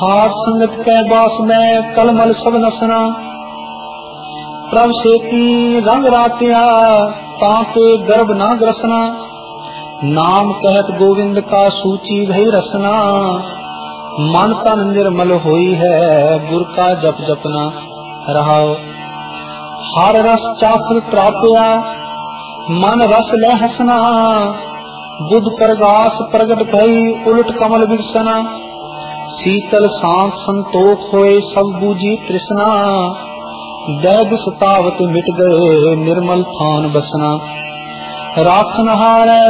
आठ संगत कै बास में कलमल सब नसना। प्रभ सेती रंग रातिया ताते गर्भ ना ग्रसना। नाम कहत गोविंद का सूची भई रसना। मन तन निर्मल होई है गुर का जप जपना। रहाओ हर रस चाखल त्रापया मन रस ले हसना। बुध प्रगास प्रगट भई उलट कमल विकसना। शीतल शांत संतोख होए सब बूझी तृष्णा। दैद सतावत मिट गए निर्मल थान बसना। राखन हारै